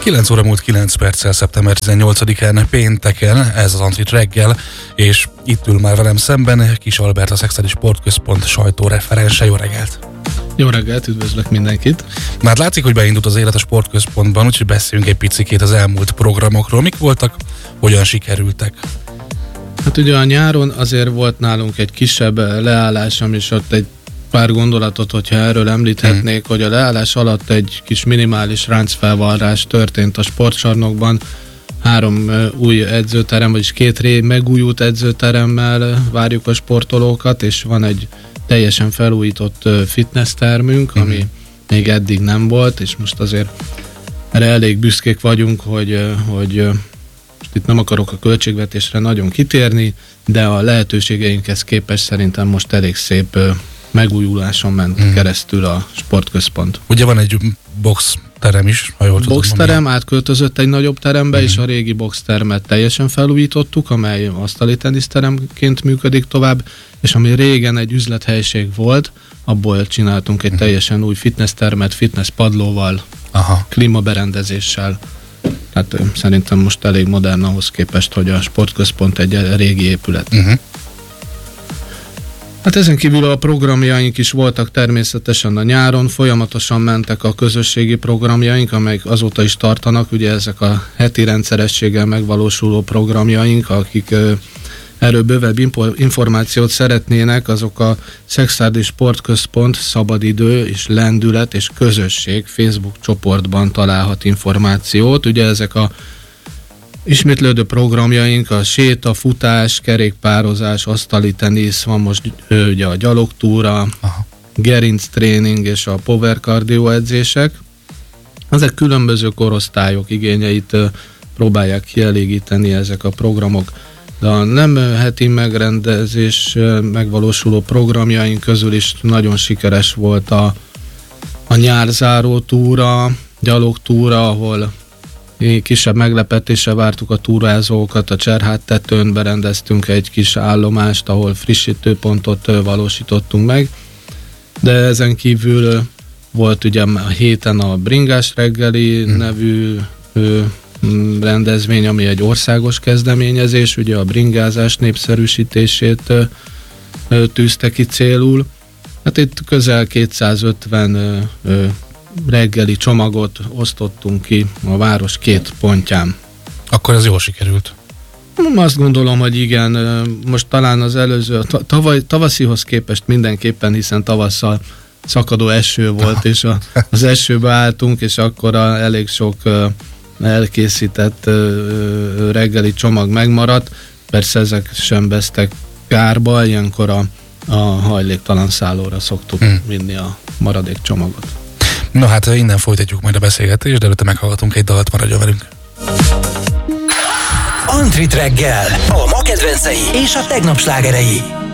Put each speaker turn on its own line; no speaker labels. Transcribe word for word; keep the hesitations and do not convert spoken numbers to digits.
kilenc óra múlt kilenc perccel, szeptember tizennyolcadikán pénteken, ez az Antrit reggel, és itt ül már velem szemben Kis Albert, a Szekszárdi Sportközpont sajtóreferense. Jó reggelt!
Jó reggelt, üdvözlök mindenkit!
Na hát látszik, hogy beindult az élet a sportközpontban, úgyhogy beszéljünk egy picikét az elmúlt programokról. Mik voltak, hogyan sikerültek?
Hát ugye a nyáron azért volt nálunk egy kisebb leállás, és ott egy pár gondolatot, hogyha erről említhetnék, hmm. hogy a leállás alatt egy kis minimális ráncfelvarrás történt a sportcsarnokban. Három új edzőterem, vagyis két ré megújult edzőteremmel várjuk a sportolókat, és van egy teljesen felújított fitness termünk, hmm. ami még eddig nem volt, és most azért erre elég büszkék vagyunk, hogy, hogy most itt nem akarok a költségvetésre nagyon kitérni, de a lehetőségeinkhez képest szerintem most elég szép megújuláson ment mm. keresztül a sportközpont.
Ugye van egy boxterem is, ha jól tudom.
Boxterem átköltözött egy nagyobb terembe, mm. és a régi boxtermet teljesen felújítottuk, amely asztali teniszteremként működik tovább, és ami régen egy üzlethelyiség volt, abból csináltunk egy mm. teljesen új fitnesstermet, fitness padlóval, Aha. klímaberendezéssel. Tehát szerintem most elég modern ahhoz képest, hogy a sportközpont egy régi épület. Mm-hmm. Hát ezen kívül a programjaink is voltak természetesen a nyáron, folyamatosan mentek a közösségi programjaink, amelyek azóta is tartanak, ugye ezek a heti rendszerességgel megvalósuló programjaink, akik erről bővebb információt szeretnének, azok a Szekszárdi Sportközpont Szabadidő és Lendület és Közösség Facebook csoportban találhat információt. Ugye ezek a ismétlődő programjaink, a séta, futás, kerékpározás, asztali tenisz, van most ugye a gyalogtúra, Aha. gerinc tréning és a power cardio edzések. Ezek különböző korosztályok igényeit próbálják kielégíteni ezek a programok. De a nem heti megrendezés megvalósuló programjaink közül is nagyon sikeres volt a, a nyárzáró túra, gyalogtúra, ahol kisebb meglepetéssel vártuk a túrázókat, a Cserhát-tetőn berendeztünk egy kis állomást, ahol frissítőpontot valósítottunk meg, de ezen kívül volt ugye a héten a Bringás reggeli hmm. nevű rendezvény, ami egy országos kezdeményezés, ugye a bringázás népszerűsítését tűzte ki célul. Hát itt közel kétszázötven reggeli csomagot osztottunk ki a város két pontján.
Akkor ez jól sikerült.
Azt gondolom, hogy igen, most talán az előző, tavaly, tavaszihoz képest mindenképpen, hiszen tavasszal szakadó eső volt, Aha. és a, az esőbe álltunk, és akkor a, elég sok elkészített reggeli csomag megmaradt. Persze ezek sem vesztek kárba, ilyenkor a, a hajléktalan szállóra szoktuk hmm. vinni a maradék csomagot.
Na hát innen folytatjuk majd a beszélgetést, de előtte meghallgatunk egy dalt, maradjon velünk.
Antrit reggel, a ma kedvencei és a tegnap slágerei.